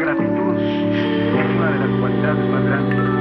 gratitud es una de las cualidades más grandes